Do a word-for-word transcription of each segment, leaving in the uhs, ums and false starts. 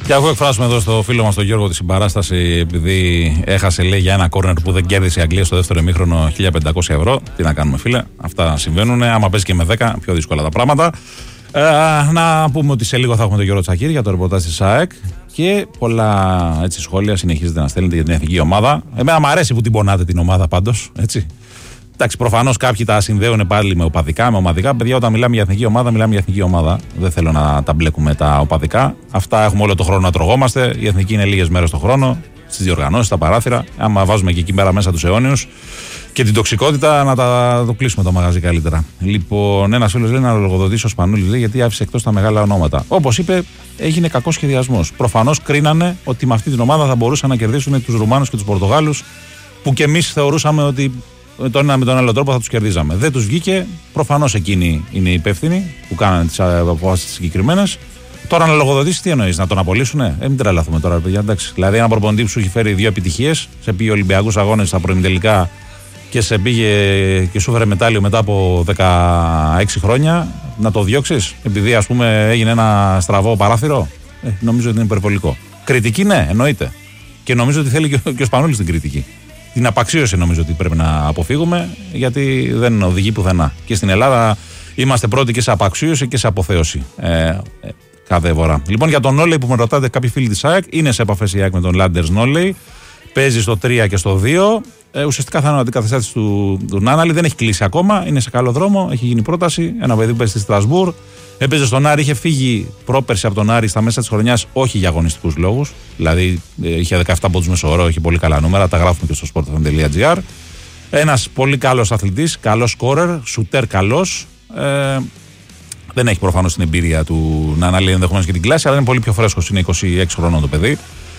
Και αφού εκφράσουμε εδώ στο φίλο μας τον Γιώργο τη συμπαράσταση, επειδή έχασε λέει για ένα κόρνερ που δεν κέρδισε η Αγγλία στο δεύτερο ημίχρονο χίλια πεντακόσια ευρώ. Τι να κάνουμε, φίλε, αυτά συμβαίνουν. Άμα παίζει και με δέκα, πιο δύσκολα τα πράγματα. Ε, να πούμε ότι σε λίγο θα έχουμε τον Γιώργο Τσακίρη για το ρεπορτάζ της ΑΕΚ και πολλά έτσι, σχόλια συνεχίζετε να στέλνετε για την εθνική ομάδα. Εμένα μου αρέσει που την πονάτε την ομάδα πάντως, έτσι. Εντάξει, προφανώς κάποιοι τα συνδέουν πάλι με οπαδικά, με ομαδικά. Παιδιά, όταν μιλάμε για εθνική ομάδα, μιλάμε για εθνική ομάδα. Δεν θέλω να τα μπλέκουμε τα οπαδικά. Αυτά έχουμε όλο το χρόνο να τρογόμαστε. Η εθνική είναι λίγες μέρες το χρόνο, στις διοργανώσεις, στα παράθυρα. Άμα βάζουμε και εκεί πέρα μέσα τους αιώνιους και την τοξικότητα, να τα, το κλείσουμε το μαγαζί καλύτερα. Λοιπόν, ένας φίλος λέει να λογοδοτήσει ο Σπανούλης, λέει, γιατί άφησε εκτός τα μεγάλα ονόματα. Όπως είπε, έγινε κακός σχεδιασμός. Προφανώς κρίνανε ότι με αυτή την ομάδα θα μπορούσαν να κερδίσουν τους Ρουμάνους και τους Πορτογάλους, που και εμείς θεωρούσαμε ότι με τον ένα με τον άλλο τρόπο θα τους κερδίζαμε. Δεν τους βγήκε. Προφανώς εκείνοι είναι οι υπεύθυνοι που κάνανε τις αποφάσεις συγκεκριμένες. Τώρα να λογοδοτήσει, τι εννοείς, να τον απολύσουνε? Ε, μην τρελαθούμε τώρα, παιδιά. Εντάξει. Δηλαδή, ένα προπονητή που σου έχει φέρει δύο επιτυχίες, σε πήγε Ολυμπιακούς Αγώνες στα προημιτελικά και σε πήγε και σου έφερε μετάλλιο μετά από δεκαέξι χρόνια, να το διώξεις επειδή ας πούμε έγινε ένα στραβό παράθυρο? Ε, νομίζω ότι είναι υπερβολικό. Κριτική, ναι, εννοείται. Και νομίζω ότι θέλει και ο, και ο Σπανούλης την κριτική. Την απαξίωση νομίζω ότι πρέπει να αποφύγουμε, γιατί δεν οδηγεί πουθενά. Και στην Ελλάδα είμαστε πρώτοι και σε απαξίωση και σε αποθέωση. Ε, ε, κάθε φορά. Λοιπόν, για τον Νόλεϊ που με ρωτάτε, κάποιοι φίλοι της ΑΕΚ, είναι σε επαφές η ΑΕΚ με τον Λάντερς Νόλεϊ. Παίζει στο τρία και στο δύο. Ε, ουσιαστικά θα είναι ο αντικαταστάτης του, του Νάναλη. Δεν έχει κλείσει ακόμα. Είναι σε καλό δρόμο. Έχει γίνει πρόταση. Ένα παιδί που παίζει στη Στρασβούρ. Έπαιζε στον Άρη. Είχε φύγει πρόπερση από τον Άρη στα μέσα της χρονιάς. Όχι για αγωνιστικούς λόγους. Δηλαδή ε, είχε δεκαεπτά πόντους μεσόωρο. Είχε πολύ καλά νούμερα. Τα γράφουμε και στο sportfm.gr. Ένας πολύ καλός αθλητής. Καλός σκόρερ. Σουτέρ καλός. Ε, δεν έχει προφανώς την εμπειρία του Νάναλη, ενδεχομένως και την κλάση, αλλά είναι πολύ πιο φρέσκος. Είναι είκοσι έξι χρονών το παιδί.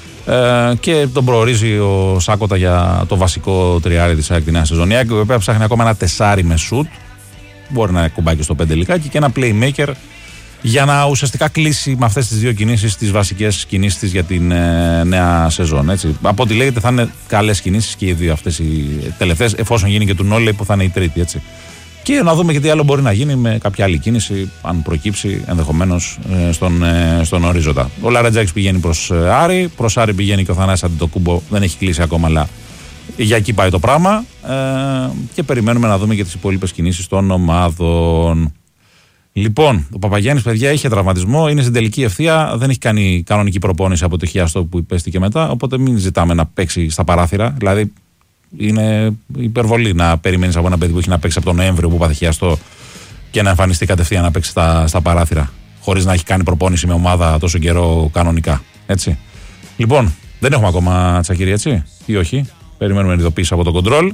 Ε, και τον προορίζει ο Σάκοτα για το βασικό τριάρι της ΑΕΚ τη νέα σεζόν. Η ΑΕΚ, η οποία ψάχνει ακόμα ένα τεσάρι με σουτ, μπορεί να κουμπάει και στο πέντε λικάκι, και ένα playmaker για να ουσιαστικά κλείσει με αυτές τις δύο κινήσεις τις βασικές κινήσεις της για την ε, νέα σεζόν. Έτσι. Από ό,τι λέγεται θα είναι καλές κινήσεις και οι δύο αυτές οι τελευταίες, εφόσον γίνει και του Νόλεϊ που θα είναι η τρίτη. Έτσι. Και να δούμε και τι άλλο μπορεί να γίνει με κάποια άλλη κίνηση, αν προκύψει ενδεχομένως ε, στον, ε, στον ορίζοντα. Ο Λαρετζάκης πηγαίνει προς ε, Άρη, προς Άρη πηγαίνει και ο Θανάσης Αντιτοκούμπο, δεν έχει κλείσει ακόμα, αλλά για εκεί πάει το πράγμα. Ε, και περιμένουμε να δούμε και τις υπόλοιπες κινήσεις των ομάδων. Λοιπόν, ο Παπαγιάννης, παιδιά, είχε τραυματισμό, είναι στην τελική ευθεία, δεν έχει κάνει κανονική προπόνηση από το χιαστό που υπέστη και μετά, οπότε μην ζητάμε να παίξει στα παράθυρα. Δηλαδή, είναι υπερβολή να περιμένεις από ένα παιδί που έχει να παίξει από τον Νοέμβριο που πάθε χιαστό και να εμφανιστεί κατευθείαν να παίξει στα, στα παράθυρα, χωρίς να έχει κάνει προπόνηση με ομάδα τόσο καιρό κανονικά. Έτσι. Λοιπόν, δεν έχουμε ακόμα Τσακίρη, έτσι, ή όχι? Περιμένουμε ειδοποίηση από το κοντρόλ.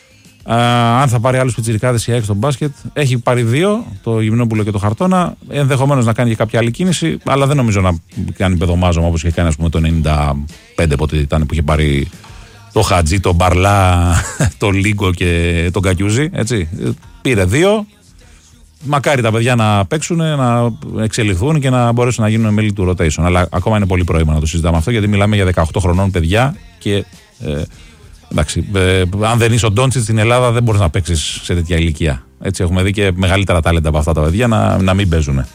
Αν θα πάρει άλλους πιτσιρικάδες η ΑΕΚ στο μπάσκετ, έχει πάρει δύο, το Γυμνόπουλο και το Χαρτόνα. Ενδεχομένως να κάνει και κάποια άλλη κίνηση, αλλά δεν νομίζω να κάνει πεδομάζωμα όπως είχε κάνει, ας πούμε, το ενενήντα πέντε, πότε ήταν που είχε πάρει το Χατζή, τον Μπαρλά, τον Λίγκο και τον Κακιούζη. Έτσι. Πήρε δύο. Μακάρι τα παιδιά να παίξουν, να εξελιχθούν και να μπορέσουν να γίνουν μέλη του rotation. Αλλά ακόμα είναι πολύ πρόημα να το συζητάμε αυτό, γιατί μιλάμε για δεκαοκτώ χρονών παιδιά και. Ε, εντάξει, ε, αν δεν είσαι ο Ντόντσιτς στην Ελλάδα, δεν μπορείς να παίξεις σε τέτοια ηλικία. Έτσι, έχουμε δει και μεγαλύτερα τάλεντα από αυτά τα παιδιά να, να μην παίζουν.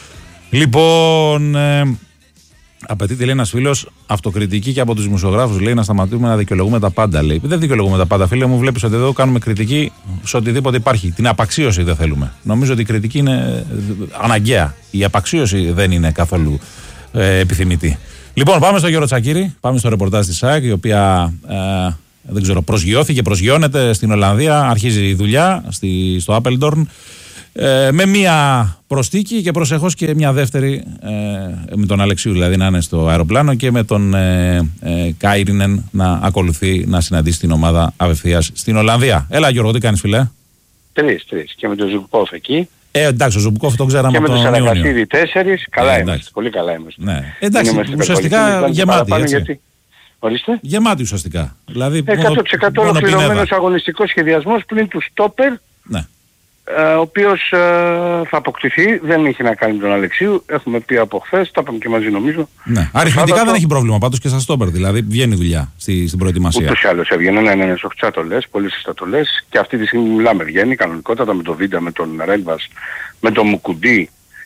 Λοιπόν. Ε, Απαιτείται, λέει ένας φίλος, αυτοκριτική και από τους δημοσιογράφους, λέει, να σταματήσουμε να δικαιολογούμε τα πάντα. Λέει. Δεν δικαιολογούμε τα πάντα, φίλε μου. Βλέπεις ότι εδώ κάνουμε κριτική σε οτιδήποτε υπάρχει. Την απαξίωση δεν θέλουμε. Νομίζω ότι η κριτική είναι αναγκαία. Η απαξίωση δεν είναι καθόλου ε, επιθυμητή. Λοιπόν, πάμε στο Γιώργο Τσακίρη. Πάμε στο ρεπορτάζ της ΑΕΚ, η οποία ε, δεν ξέρω, προσγειώθηκε, προσγειώνεται στην Ολλανδία. Αρχίζει η δουλειά στη, στο Apeldoorn. Ε, με μία προστίκη και προσεχώς και μια δεύτερη, ε, με τον Αλεξίου δηλαδή να είναι στο αεροπλάνο και με τον ε, ε, Κάιρινεν να ακολουθεί να συναντήσει την ομάδα απευθείας στην Ολλανδία. Έλα Γιώργο, τι κάνεις φίλε? Τρεις, τρεις. Και με τον Ζουμπκόφ εκεί. Ε, εντάξει, ο Ζουμπκόφ τον ξέραμε από τον Ιούνιο. Και με τον Σαρακασίδη τέσσερις, καλά ε, είμαστε, πολύ καλά είμαστε. Ναι. Εντάξει, ουσιαστικά γεμάτη, έτσι. Γιατί... Ορίστε. Γεμάτη ουσιαστικά. Δηλαδή, εκατό τοις εκατό ολοκληρωμένος αγωνιστικός σχεδιασμός πλην του στόπερ. Ναι. ο οποίος ε, θα αποκτηθεί, δεν έχει να κάνει με τον Αλεξίου, έχουμε πει από χθες, τα είπαμε και μαζί νομίζω. Ναι. Αριθμητικά δεν το... έχει πρόβλημα πάντως και στα στόπερ, δηλαδή βγαίνει δουλειά στη, στην προετοιμασία. Ούτως ή άλλως έβγαινε, ναι, ναι, ναι, σοφτσά το λες, πολύ σωστά το λες, και αυτή τη στιγμή μιλάμε, βγαίνει κανονικότατα με το Βίντα, με τον Ρέλβας, με τον Μουκουντή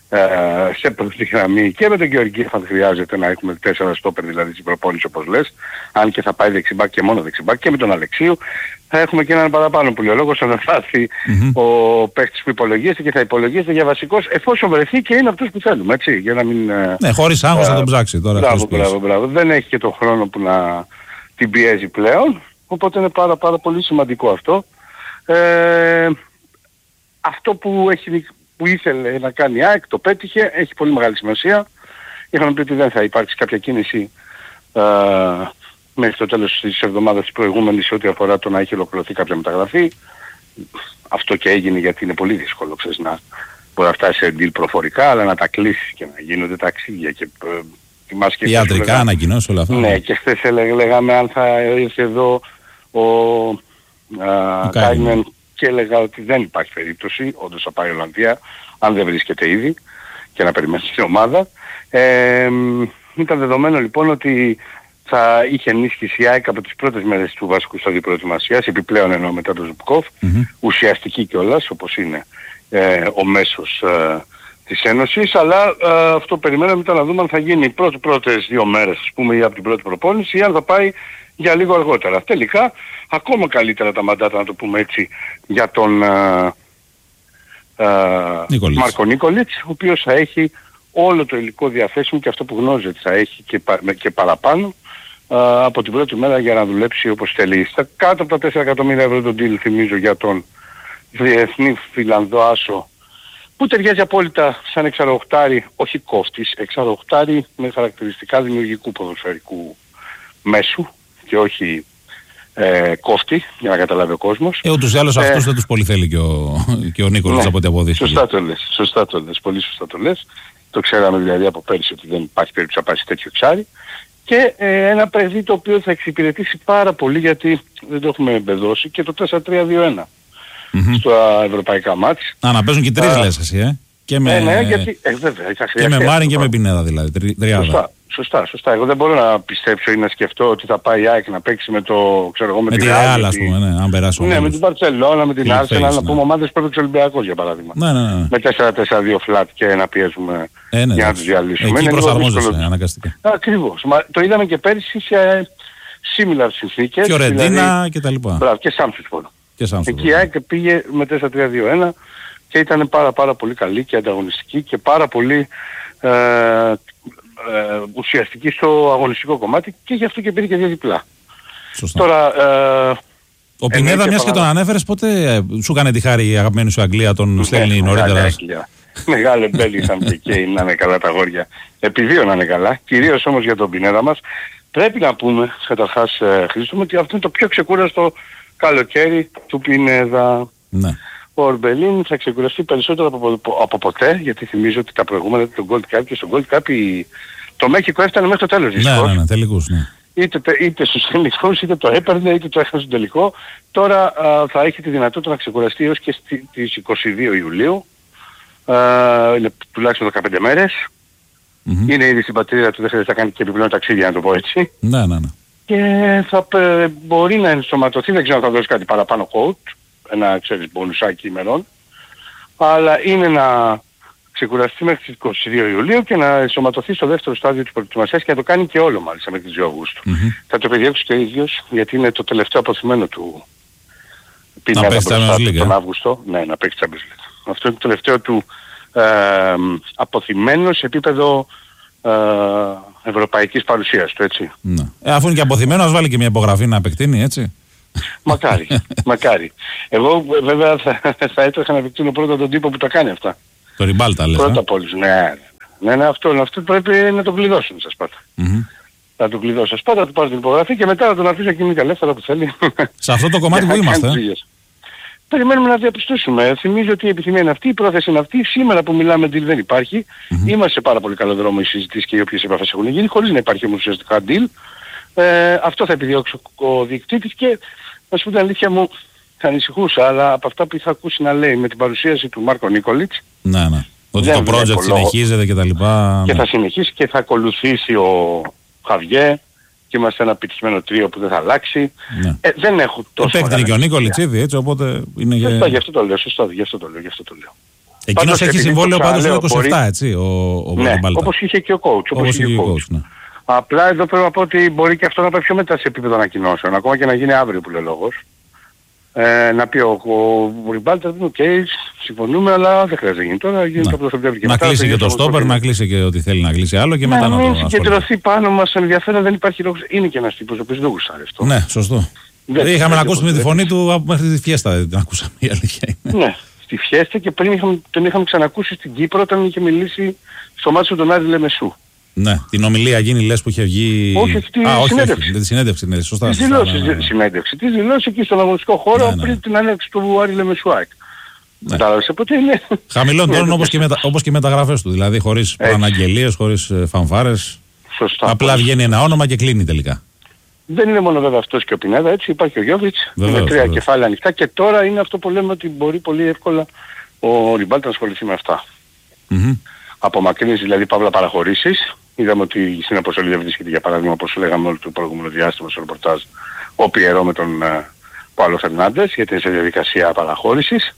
ε, σε πρώτη γραμμή και με τον Γεωργίου θα χρειάζεται να έχουμε τέσσερα στόπερ δηλαδή στην προπόνηση όπως λες, αν και θα πάει δεξιμπάκ και μόνο δεξιμπάκ, και με τον Αλεξίου θα έχουμε και έναν παραπάνω που λέει ο λόγος θα φτάσει mm-hmm. ο παίκτης που υπολογίζεται και θα υπολογίζεται για βασικός εφόσον βρεθεί και είναι αυτός που θέλουμε, έτσι, για να μην... Ναι, χωρίς άγχος θα τον ψάξει τώρα. Μπράβο, μπράβο, μπράβο. Δεν έχει και τον χρόνο που να την πιέζει πλέον, οπότε είναι πάρα πάρα πολύ σημαντικό αυτό. Ε, αυτό που, έχει, που ήθελε να κάνει η ΑΕΚ το πέτυχε, έχει πολύ μεγάλη σημασία. Είχαμε πει ότι δεν θα υπάρξει κάποια κίνηση ε, μέχρι το τέλος της εβδομάδας της προηγούμενης ό,τι αφορά το να έχει ολοκληρωθεί κάποια μεταγραφή. Αυτό και έγινε γιατί είναι πολύ δύσκολο, ξέρεις, να μπορεί να φτάσει σε deal προφορικά, αλλά να τα κλείσεις και να γίνονται ταξίδια και... Ε, ιατρικά ανακοινώσεις όλα αυτά. Ναι, και χθες λέγαμε αν θα ήρθε εδώ ο Κάινεν και έλεγα ότι δεν υπάρχει περίπτωση, όντως θα πάει η Ολλανδία, αν δεν βρίσκεται ήδη και να περιμένει στην ομάδα. Ε, ήταν δεδομένο λοιπόν ότι θα είχε ενίσχυση η ΑΕΚ από τις πρώτες μέρες του βασικού σταδίου προετοιμασίας, επιπλέον εννοώ μετά τον Ζουμπκόφ, mm-hmm. ουσιαστική κιόλας όπως είναι ε, ο μέσος ε, της Ένωσης, αλλά ε, αυτό περιμέναμε ήταν να δούμε αν θα γίνει οι πρώτες, πρώτες δύο μέρες ας πούμε ή από την πρώτη προπόνηση ή αν θα πάει για λίγο αργότερα. Τελικά ακόμα καλύτερα τα μαντάτα να το πούμε έτσι για τον ε, ε, Μάρκο Νίκολιτς, ο οποίος θα έχει όλο το υλικό διαθέσιμο και αυτό που γνώριζε ότι θα έχει και, πα, και παραπάνω ε, από την πρώτη μέρα για να δουλέψει όπως θέλει. Στα κάτω από τα τέσσερα εκατομμύρια ευρώ τον deal θυμίζω για τον διεθνή Φιλανδό άσο που ταιριάζει απόλυτα σαν εξαροχτάρι, όχι κόφτης, εξαροχτάρι με χαρακτηριστικά δημιουργικού ποδοσφαιρικού μέσου και όχι ε, κόφτη, για να καταλάβει ο κόσμος. Ε, ούτως ή άλλως ε, αυτούς δεν τους πολύ θέλει και ο, και ο Νίκολας ναι, από ό,τι αποδείχθηκε. Σωστά το λες, σωστά το λες, πολύ σωστά το λες. Το ξέραμε δηλαδή από πέρυσι ότι δεν υπάρχει περίπτωση να πάει σε τέτοιο εξάρι. Και ε, ένα παιδί το οποίο θα εξυπηρετήσει πάρα πολύ γιατί δεν το έχουμε εμπεδώσει και το τέσσερα τρία δύο ένα. Mm-hmm. Στα ευρωπαϊκά μάτς. Α, να παίζουν και τρεις uh, λες εσύ, ε. Και με, ε, ναι, γιατί, ε, βέβαια, και με Μάριν και με Πινέδα δηλαδή, τρι, τριάδα. Σωστά, σωστά, σωστά. Εγώ δεν μπορώ να πιστέψω ή να σκεφτώ ότι θα πάει η ΑΕΚ να παίξει με το, ξέρω εγώ, με, με τη Ρεάλ, ας πούμε, ναι, αν περάσουν. Ναι, με την Μπαρτσελώνα, με την Άρσεναλ, να πούμε ομάδες που έπαιξε Ολυμπιακός για παράδειγμα. Ναι, ναι, ναι. Με τέσσερα τέσσερα δύο φλατ και να πιέζουμε ε, ναι, για να τους διαλύσουμε. Εκεί προσαρμόζεσαι αναγκαστικά. Ακριβώς. Μα το είδαμε και πέρυσι σε similar συνθήκες. Φιωρεντίνα και τα λοιπά. Μπράβο, και Σάμψουσπορ. Εκεί η ΑΕΚ πήγε με τέσσερα τρία δύο ένα και ήταν πάρα πάρα πολύ καλή και ανταγωνιστική και πάρα πολύ ε, ε, ουσιαστική στο αγωνιστικό κομμάτι και γι' αυτό και πήρε και δύο διπλά. Σωστά. Τώρα, ε, ο Πινέδα μιας και τον ανέφερες, πότε σου έκανε τη χάρη η αγαπημένη σου Αγγλία, τον στέλνει νωρίτερα. Μεγάλο εμπέλη είχαμε και εκεί να είναι καλά τα αγόρια. Επί να είναι καλά, κυρίως όμως για τον Πινέδα μας. Πρέπει να πούμε καταρχάς ε, Χρήστο ότι αυτό είναι το πιο ξεκούραστο καλοκαίρι του Πινέδα. Ναι. Ο Ορμπελίν θα ξεκουραστεί περισσότερο από, από ποτέ, γιατί θυμίζω ότι τα προηγούμενα τον Gold Cup και στο Gold Cup η... το Μέξικο έφτανε μέχρι το τέλος. Ναι, ναι, ναι, τελικούς, ναι. Είτε, είτε στους τελικούς, είτε το έπαιρνε, είτε το έχασε στο τελικό. Τώρα α, θα έχει τη δυνατότητα να ξεκουραστεί έως και στις είκοσι δύο Ιουλίου. Α, είναι τουλάχιστον δεκαπέντε μέρες. Mm-hmm. Είναι ήδη στην πατρίδα του, δεν χρειάζεται να κάνει και επιπλέον ταξίδια, να το πω έτσι. Ναι, ναι, ναι. Και θα ε, μπορεί να ενσωματωθεί, δεν ξέρω αν θα δώσει κάτι παραπάνω coach, ένα ξέρεις μπονουσάκι ημερών, αλλά είναι να ξεκουραστεί μέχρι τις είκοσι δύο Ιουλίου και να ενσωματωθεί στο δεύτερο στάδιο της προετοιμασίας και να το κάνει και όλο μάλιστα μέχρι τις δύο Αυγούστου. Mm-hmm. Θα το επιδιώξει και ο ίδιος γιατί είναι το τελευταίο αποθυμένο του Πινέδα μπροστά τον Αύγουστο. Ναι, να παίξει Champions League. Αυτό είναι το τελευταίο του ε, αποθυμένο σε επίπεδο ε, ευρωπαϊκής παρουσίας του, έτσι. Ναι. Ε, αφού είναι και αποθυμένο, ας βάλει και μια υπογραφή να επεκτείνει, έτσι. Μακάρι, μακάρι. Εγώ βέβαια θα, θα έτρεχα να επεκτείνω πρώτα τον τύπο που τα κάνει αυτά. Το Ριμπάλτα λες. Πρώτα απ' όλους, ναι. Ναι, ναι, αυτό, αυτό πρέπει να το κλειδώσουν σας πάτα. Mm-hmm. Θα το κλειδώσουν σας πάτα, θα του πάρει την υπογραφή και μετά θα τον αφήσει να κινείται ελεύθερα που θέλει. Σε αυτό το κομμάτι που είμαστε. Περιμένουμε να διαπιστώσουμε. Θυμίζω ότι η επιθυμία είναι αυτή, η πρόθεση είναι αυτή. Σήμερα που μιλάμε deal δεν υπάρχει. Mm-hmm. Είμαστε σε πάρα πολύ καλό δρόμο οι συζητήσεις και οι οποίες επαφές έχουν γίνει, χωρίς να υπάρχει όμως ουσιαστικά deal. Ε, αυτό θα επιδιώξει ο διεκτήτης και να σου πω την αλήθεια μου θα ανησυχούσα, αλλά από αυτά που είχα ακούσει να λέει με την παρουσίαση του Μάρκο Νίκολιτς. Ναι, ναι. Ότι το project συνεχίζεται και τα λοιπά. Και ναι. θα συνεχίσει και θα ακολουθήσει ο Χαβιέ και είμαστε ένα επιτυχημένο τρίο που δεν θα αλλάξει. Ναι. Ε, δεν έχω τόσο. Επέκτηνε και ο Νίκολιτς ήδη, έτσι, οπότε είναι για... Σωστά, γι' αυτό το λέω, σωστά, γι' αυτό το λέω, γι' αυτό το λέω. Εκείνος έχει συμβόλαιο πάντως το είκοσι επτά, μπορεί... έτσι, ο, ο ναι, όπως είχε και ο coach. Όπως, όπως είχε και ο coach. coach ναι. Απλά εδώ πρέπει να πω ότι μπορεί και αυτό να πάει πιο μετά σε επίπεδο ανακοινώσεων, ακόμα και να γίνει αύριο που λέει ο λόγος. Ε, να πει ο, ο Ριμπάλτα, οκ, okay, συμφωνούμε, αλλά δεν χρειάζεται να γίνει τώρα. Γίνει από το Σεπτέμβριο και να μετά, κλείσει και το στόπερ, να κλείσει και ό,τι θέλει να κλείσει άλλο και μετά να, να το ασχοληθεί. Να συγκεντρωθεί πάνω μας, ενδιαφέρον, δεν υπάρχει λόγος. Είναι και ένας τύπος ο οποίος δεν γουστάρει αυτό. Ναι, σωστό. Δεν γούσαμε να ακούσουμε τη φωνή του μέχρι τη φιέστα, δεν την ακούσαμε, η αλήθεια είναι. Ναι, στη φιέστα και πριν είχαμε, τον είχαμε ξανακούσει στην Κύπρο όταν είχε μιλήσει στο μάτσο του Άρη Λεμεσού. Ναι, την ομιλία γίνει λες που είχε βγει... Όχι, τη Α, όχι, συνέντευξη. Όχι, τη συνέντευξη, ναι, σωστά. Τη δηλώση, ναι, ναι. συνέντευξη. Τη δηλώση εκεί στον αγωνιστικό χώρο ναι, ναι. πριν την άνοιξη του Άρη Λεμεσουάκ. Ναι. Κατάλαβες, οπότε είναι... Χαμηλών τόνων όπως, όπως και οι μεταγραφές του, δηλαδή χωρίς προαναγγελίες, χωρίς φανφάρες. Σωστά. Απλά πώς. Βγαίνει ένα όνομα και κλείνει τελικά. Δεν είναι μόνο βέβαια αυτός και ο Πινέδα, έτσι υπάρχει ο Γιώβιτς, είναι τρία βεβαίως. Κεφάλαια ανοιχτά και τώρα είναι αυτό που λέμε ότι μπορεί πολύ εύκολα ο Ριμπάλτα να ασχοληθεί με αυτά. Mm-hmm. Απομακρύνεις δηλαδή παύλα παραχωρήσεις. Είδαμε ότι στην αποστολή δεν βρίσκεται για παράδειγμα όπως λέγαμε όλο το προηγούμενο διάστημα στο ρεπορτάζ ο Πιερό με τον uh, Παύλο Φερνάντες γιατί είναι σε διαδικασία παραχώρησης.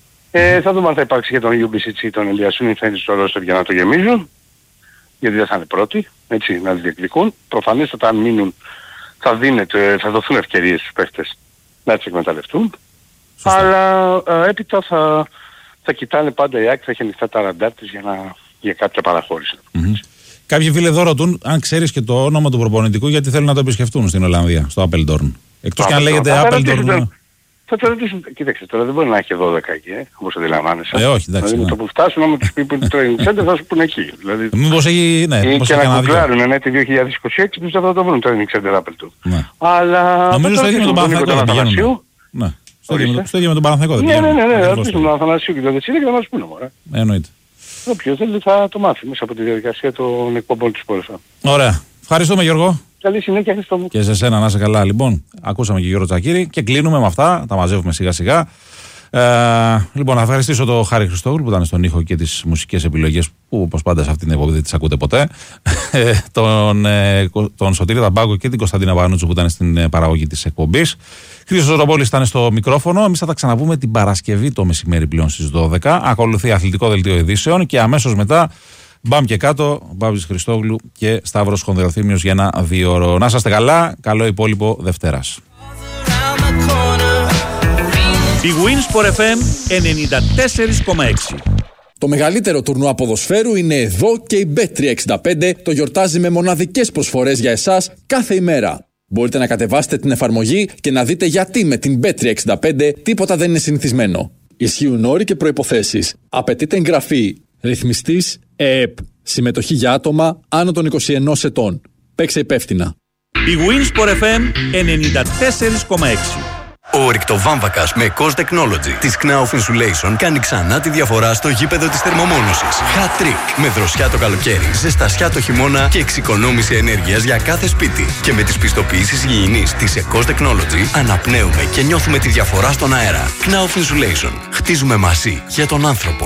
Ε, θα δούμε αν θα υπάρξει για τον Ιουμπισιτς ή τον Ελιασούν ή θα είναι στο ρόστερ για να το γεμίζουν. Γιατί δεν θα είναι πρώτοι, έτσι, να διεκδικούν. Προφανώς όταν μείνουν θα, δίνεται, θα δοθούν ευκαιρίες στους παίχτες να τις εκμεταλλευτούν. Σωστά. Αλλά ε, έπειτα θα, θα κοιτάνε πάντα η ΑΕΚ, θα έχει ανοιχτά τα ραντάρ της για, να, για κάποια παραχώρηση. Mm-hmm. Κάποιοι φίλοι εδώ ρωτούν αν ξέρεις και το όνομα του προπονητικού γιατί θέλουν να το επισκεφτούν στην Ολλανδία, στο Apeldoorn. Εκτός και αν λέγεται Apeldoorn. Θα το ρωτήσουν, κοίταξε τώρα δεν μπορεί να έχει δώδεκα εκεί, ε, όπως αντιλαμβάνεσαι. Ε, όχι, εντάξει. Δηλαδή με το που φτάσουν άμα τους πει που είναι το training center θα σου πούνε εκεί. Δηλαδή, μήπως έχει, ναι, ή και να κουκλάρουν, ναι, τη δύο χιλιάδες είκοσι έξι πιστεύω θα το βρουν το training center Apeldoorn. Ναι. Αλλά... Νομίζω στο ίδιο με τον Παναθηναϊκό δεν πηγαίνουν. Ναι, στο ίδιο με τον Παναθηναϊκό δεν πηγαίνουν. Ναι, ναι, ναι, ρωτήσουν τον Αθανασίου και τον Δεσίδη και θα μας πούνε μωρέ. Εννοείται. Όποιος θέλει θα το μάθει μέσα από τη διαδικασία των εκπομπών της Πόλης. Ωραία. Ευχαριστούμε Γιώργο. Καλή συνέχεια, Χριστό μου. Και σε σένα να είσαι καλά. Λοιπόν, ακούσαμε και Γιώργο Τσακίρη και κλείνουμε με αυτά. Τα μαζεύουμε σιγά σιγά. Ε, λοιπόν, να ευχαριστήσω τον Χάρη Χριστόγλου που ήταν στον ήχο και τις μουσικές επιλογές που όπως πάντα σε αυτήν την εκπομπή δεν τις ακούτε ποτέ. τον, ε, τον Σωτήρη Ταμπάκο και την Κωνσταντίνα Βανούτσου που ήταν στην παραγωγή της εκπομπής. Χρήστος Ζωροπόλης ήταν στο μικρόφωνο. Εμείς θα τα ξαναπούμε την Παρασκευή το μεσημέρι πλέον στις δώδεκα. Ακολουθεί αθλητικό δελτίο ειδήσεων και αμέσως μετά μπαμ και κάτω, Μπάμπης Χριστόγλου και Σταύρος Χονδροθύμιος για ένα δύο ώρο. Να είστε καλά, καλό υπόλοιπο Δευτέρας. Η Winsport εφ εμ ενενήντα τέσσερα κόμμα έξι. Το μεγαλύτερο τουρνουά ποδοσφαίρου είναι εδώ και η μπετ τριακόσια εξήντα πέντε το γιορτάζει με μοναδικές προσφορές για εσάς κάθε ημέρα. Μπορείτε να κατεβάσετε την εφαρμογή και να δείτε γιατί με την μπετ τριακόσια εξήντα πέντε τίποτα δεν είναι συνηθισμένο. Ισχύουν όροι και προϋποθέσεις. Απαιτείται εγγραφή. Ρυθμιστής ΕΕΠ. Συμμετοχή για άτομα άνω των είκοσι ενός ετών. Παίξε υπεύθυνα. Η Winsport εφ εμ ενενήντα τέσσερα κόμμα έξι. Ο ρηκτοβάμβακας με Cost Technology της Knauf Insulation κάνει ξανά τη διαφορά στο γήπεδο της θερμομόνωσης. Hat trick με δροσιά το καλοκαίρι, ζεστασιά το χειμώνα και εξοικονόμηση ενέργειας για κάθε σπίτι. Και με τις πιστοποιήσεις υγιεινής της Cost Technology αναπνέουμε και νιώθουμε τη διαφορά στον αέρα. Knauf Insulation. Χτίζουμε μαζί για τον άνθρωπο.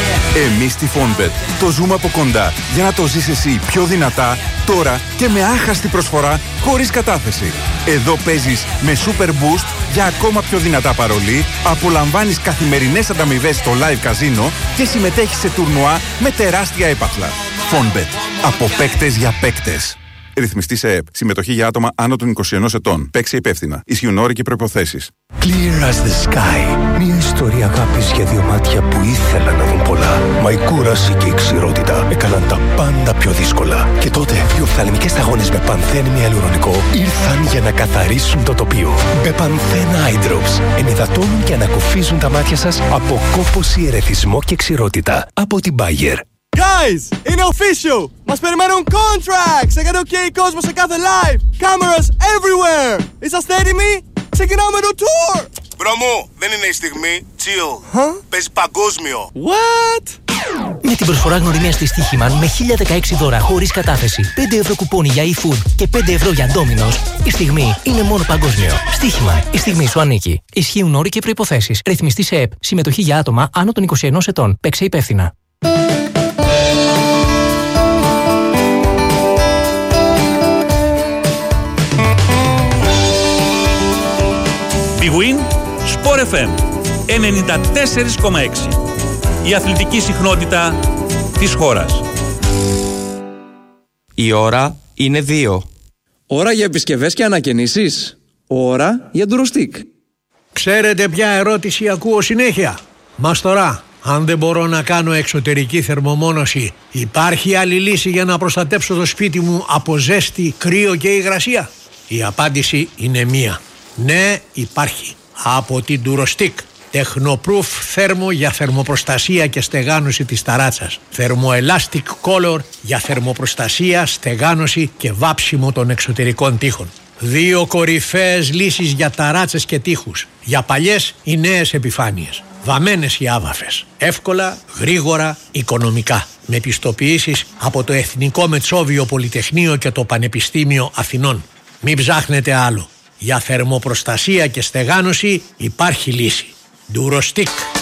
Εμείς στη Fonbet το ζούμε από κοντά για να το ζεις εσύ πιο δυνατά, τώρα και με άχαστη προσφορά χωρίς κατάθεση. Εδώ παίζεις με Super Boost για ακόμα πιο δυνατά παρολί, απολαμβάνεις καθημερινές ανταμοιβές στο live καζίνο και συμμετέχεις σε τουρνουά με τεράστια έπαθλα. Fonbet. Από παίκτες για παίκτες. Ρυθμιστή σε ΕΕΠ. Συμμετοχή για άτομα άνω των είκοσι ενός ετών. Παίξε υπεύθυνα. Ισχύουν όροι και προϋποθέσεις. Clear as the sky. Μια ιστορία αγάπης για δύο μάτια που ήθελαν να δουν πολλά. Μα η κούραση και η ξηρότητα έκαναν τα πάντα πιο δύσκολα. Και τότε οι οφθαλμικές σταγόνες με πανθένη ιαλουρονικό ήρθαν για να καθαρίσουν το τοπίο. Με πανθένα eye drops ενυδατώνουν και ανακουφίζουν τα μάτια σας από κόπωση, ερεθισμό και ξηρότητα. Από την Bayer. Guys, είναι official! Μας περιμένουν contracts! Έκανε ok κόσμο σε κάθε live! Cameras everywhere! Είσαστε έτοιμοι? Ξεκινάμε το tour! Μπρο μου, δεν είναι η στιγμή. Chill. Huh? Παίζει παγκόσμιο. What? Με την προσφορά γνωριμίας της Στοίχημαν με χίλια δεκαέξι δώρα χωρίς κατάθεση, πέντε ευρώ κουπόνι για e-food και πέντε ευρώ για Domino's, η στιγμή είναι μόνο παγκόσμιο. Στοίχημαν, η στιγμή σου ανήκει. Ισχύουν όροι και προϋποθέσεις. Ρυθμιστή σε ΕΕΠ. Συμμετοχή για άτομα άνω των είκοσι ενός ετών. Παίξε υπεύθυνα. Big Win Sport εφ εμ ενενήντα τέσσερα κόμμα έξι. η αθλητική συχνότητα της χώρας. Η ώρα είναι δύο. Ώρα για επισκευές και ανακαινήσεις. Ώρα για ντουροστικ. Ξέρετε ποια ερώτηση ακούω συνέχεια? Μαστορά, αν δεν μπορώ να κάνω εξωτερική θερμομόνωση, υπάρχει άλλη λύση για να προστατέψω το σπίτι μου από ζέστη, κρύο και υγρασία? Η απάντηση είναι μία. Ναι, υπάρχει. Από την Durostick. Technoproof θέρμο για θερμοπροστασία και στεγάνωση της ταράτσας. Thermoelastic Color για θερμοπροστασία, στεγάνωση και βάψιμο των εξωτερικών τοίχων. Δύο κορυφαίες λύσεις για ταράτσες και τοίχους. Για παλιές ή νέες επιφάνειες. Βαμμένες ή άβαφες. Εύκολα, γρήγορα, οικονομικά. Με πιστοποιήσεις από το Εθνικό Μετσόβιο Πολυτεχνείο και το Πανεπιστήμιο Αθηνών. Μην ψάχνετε άλλο. Για θερμοπροστασία και στεγάνωση υπάρχει λύση. Durostick.